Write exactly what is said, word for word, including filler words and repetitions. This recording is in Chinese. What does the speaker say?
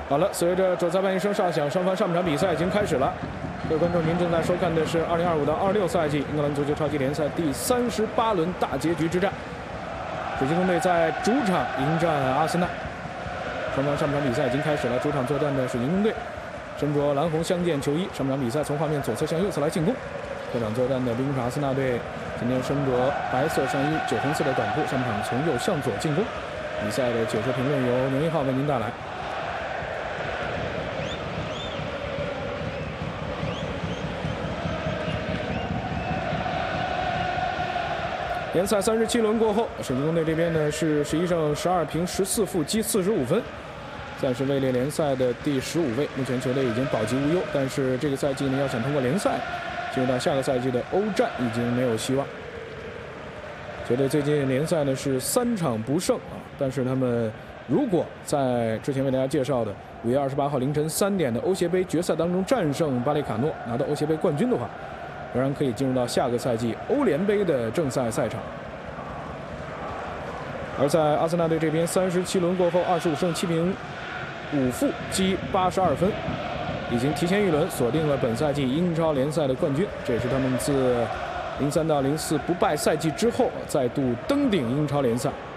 好了，随着主裁判一声哨响，双方上半场比赛已经开始了。各位观众，您正在收看的是二零二五到二六赛季英格兰足球超级联赛第三十八轮大结局之战。水晶宫队在主场迎战阿森纳。双方上半场比赛已经开始了，主场作战的水晶宫队身着蓝红相间球衣。上半场比赛从画面左侧向右侧来进攻。客场作战的冰城阿森纳队今天身着白色上衣、酒红色的短裤，上半场从右向左进攻。比赛的解说评论由牛一浩为您带来。联赛三十七轮过后，水晶宫队这边呢是十一胜十二平十四负积四十五分，暂时位列联赛的第十五位。目前球队已经保级无忧，但是这个赛季呢要想通过联赛进入到下个赛季的欧战已经没有希望。球队最近联赛呢是三场不胜啊，但是他们如果在之前为大家介绍的五月二十八号凌晨三点的欧协杯决赛当中战胜巴列卡诺，拿到欧协杯冠军的话，仍然可以进入到下个赛季欧联杯的正赛赛场。而在阿森纳队这边，三十七轮过后，二十五胜七平五负，积八十二分，已经提前一轮锁定了本赛季英超联赛的冠军。这也是他们自零三到零四不败赛季之后再度登顶英超联赛。